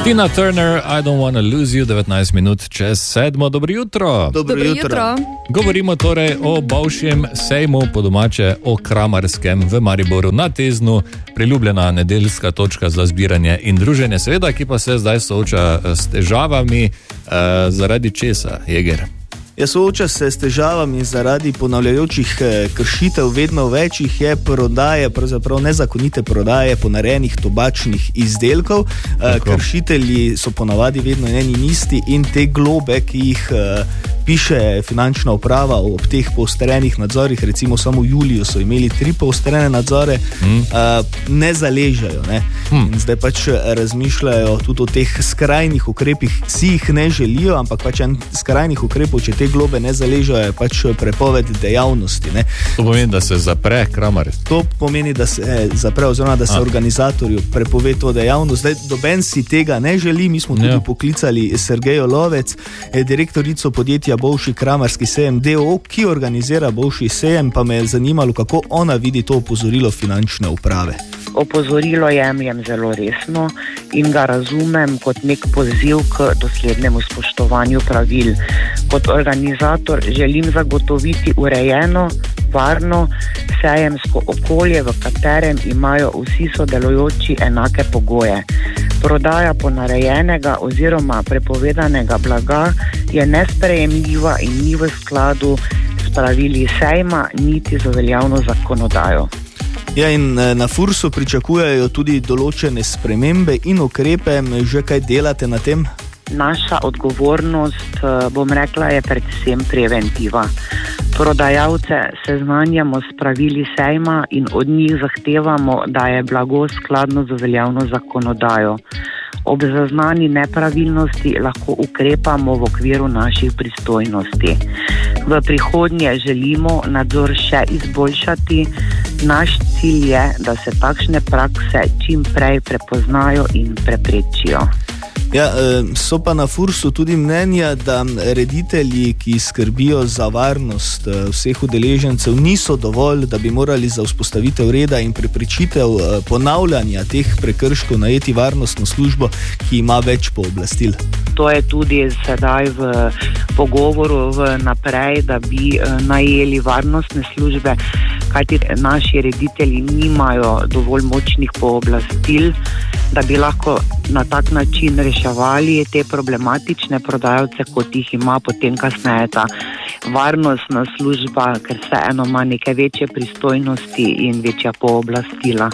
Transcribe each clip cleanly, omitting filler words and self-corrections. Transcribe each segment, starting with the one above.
Tina Turner, I don't wanna lose you, 19 minut čez 7. Dobro jutro. Dobro jutro. Govorimo torej o bivšem sejmu, po domače o Kramarskem v Mariboru na Teznu, priljubljena nedeljska točka za zbiranje in druženje, seveda, ki pa se zdaj sooča s težavami, zaradi česa, Jeger? Sooča se s težavami zaradi ponavljajočih kršitev, vedno več jih je prodaje, pravzaprav nezakonite prodaje ponarejenih tobačnih izdelkov. Kršitelji so ponavadi vedno eni in isti in te globe, ki jih piše finančna uprava ob teh poostrenih nadzorih, recimo samo v juliju so imeli 3 poostrene nadzore, ne zaležajo. Ne? In zdaj pač razmišljajo tudi o teh skrajnih ukrepih, si jih ne želijo, ampak pač en skrajnih ukrepov, če te globe ne zaležajo, je pač prepoved dejavnosti. Ne? To pomeni, da se zapre Kramar? To pomeni, da se zapre, oziroma da se organizatorju prepove to dejavnost. Zdaj, doben si tega ne želi, mi smo tudi poklicali Sergejo Lovec, direktorico podjetja Bivši Kramarski sejem d.o.o., ki organizira bivši sejem, pa me je zanimalo, kako ona vidi to opozorilo finančne uprave. Opozorilo jemljem zelo resno in ga razumem kot nek poziv k doslednemu spoštovanju pravil. Kot organizator želim zagotoviti urejeno, varno sejemsko okolje, v katerem imajo vsi sodelujoči enake pogoje. Prodaja ponarejenega oziroma prepovedanega blaga je nesprejemljiva in ni v skladu s pravili sejma, niti z veljavno zakonodajo. Ja, in na FURS-u pričakujejo tudi določene spremembe in ukrepe. Že kaj delate na tem? Naša odgovornost, bom rekla, je predvsem preventiva. Prodajalce seznanjamo s pravili sejma in od njih zahtevamo, da je blago skladno z veljavno zakonodajo. Ob zaznani nepravilnosti lahko ukrepamo v okviru naših pristojnosti. V prihodnje želimo nadzor še izboljšati. Naš cilj je, da se takšne prakse čim prej prepoznajo in preprečijo. Ja, so pa na FURS-u tudi mnenja, da reditelji, ki skrbijo za varnost vseh udeležencev, niso dovolj, da bi morali za vzpostavitev reda in preprečitev ponavljanja teh prekrškov najeti varnostno službo, ki ima več pooblastil. To je tudi sedaj v pogovoru naprej, da bi najeli varnostne službe, kajti naši reditelji nimajo dovolj močnih pooblastil, da bi lahko na tak način reševali te problematične prodajalce, kot jih ima potem kasneje ta varnostna služba, ker vseeno ima neke večje pristojnosti in večja pooblastila.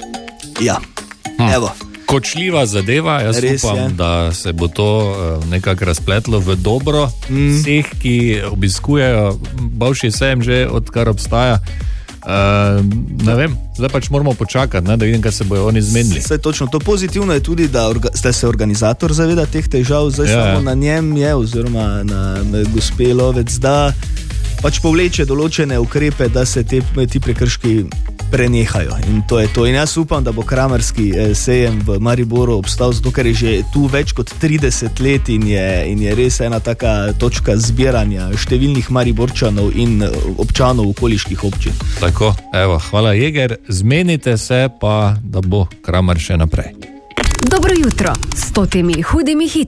Ja, evo. Kočljiva zadeva, jaz upam, da se bo to nekako razpletlo v dobro vseh, ki obiskujejo bivši sejem že odkar obstaja. Ne vem, zdaj pač moramo počakati, da vidim, kaj se bojo oni zmenili. Vse točno, to pozitivno je tudi, da se organizator zaveda teh težav, zdaj samo na njem je, oziroma na gospe Lovec, da pač povleče določene ukrepe, da se ti prekrški prenehajo. In to je to. In jaz upam, da bo Kramarski sejem v Mariboru obstal, zato ker je že tu več kot 30 let in je res ena taka točka zbiranja številnih Mariborčanov in občanov okoliških občin. Tako, evo, hvala Jeger, zmenite se pa, da bo Kramar še naprej. Dobro jutro s temi hudimi hiti.